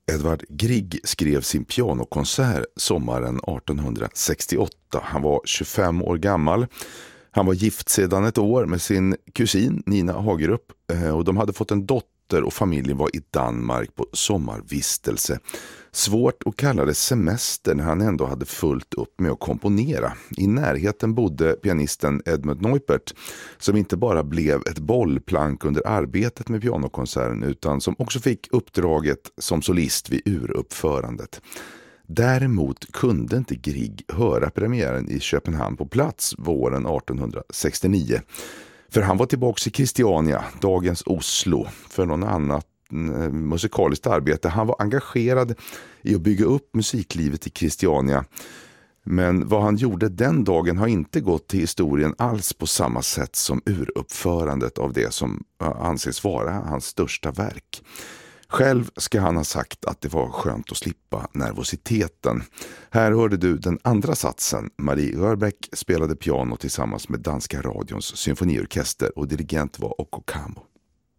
Edvard Grieg skrev sin pianokonsert sommaren 1868. Han var 25 år gammal. Han var gift sedan ett år med sin kusin Nina Hagerup och de hade fått en dotter och familjen var i Danmark på sommarvistelse. Svårt att kalla det semester när han ändå hade fullt upp med att komponera. I närheten bodde pianisten Edmund Neupert som inte bara blev ett bollplank under arbetet med pianokonserten utan som också fick uppdraget som solist vid uruppförandet. Däremot kunde inte Grieg höra premiären i Köpenhamn på plats våren 1869. För han var tillbaka i Christiania, dagens Oslo, för någon annat musikaliskt arbete. Han var engagerad i att bygga upp musiklivet i Christiania. Men vad han gjorde den dagen har inte gått till historien alls på samma sätt som uruppförandet av det som anses vara hans största verk. Själv ska han ha sagt att det var skönt att slippa nervositeten. Här hörde du den andra satsen. Marie Rörbeck spelade piano tillsammans med Danska radions symfoniorkester och dirigent var Okko Kamo.